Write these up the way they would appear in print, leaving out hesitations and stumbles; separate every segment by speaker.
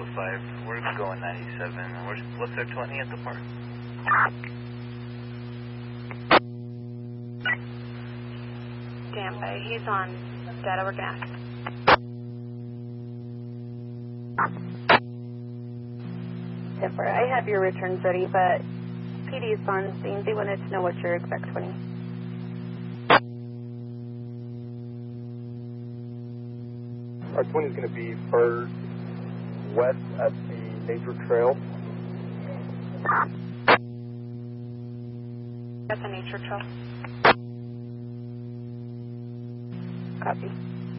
Speaker 1: 5, we're going 97, what's their 20 at the park?
Speaker 2: Stand by, he's on dead over gas. Temper, I have your returns ready, but PD's on scene. They wanted to know what your exact 20.
Speaker 3: Our 20 is going to be first west at the nature trail.
Speaker 2: That's a nature trail. Copy.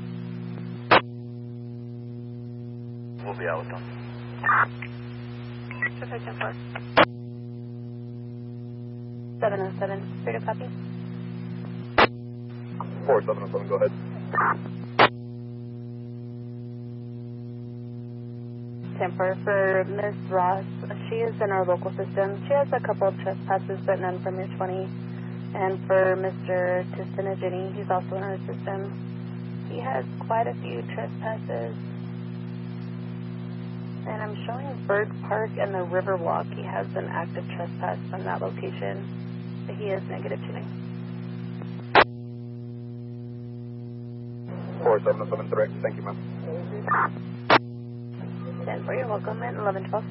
Speaker 1: We'll be out with them.
Speaker 2: Perfect, 707, straight up copy.
Speaker 3: 4707, go ahead.
Speaker 2: Temper, for Miss Ross, she is in our local system. She has a couple of trespasses, but none from your 20. And for Mr. Tissanagini, he's also in our system. He has quite a few trespasses. And I'm showing Bird Park and the Riverwalk. He has an active trespass from that location, but he is negative tuning.
Speaker 3: 4707, direct. Thank you, ma'am.
Speaker 2: Stand for, you're welcome, at 1112.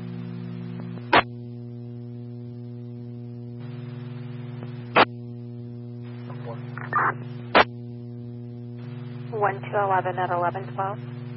Speaker 2: One to 11 at 1112.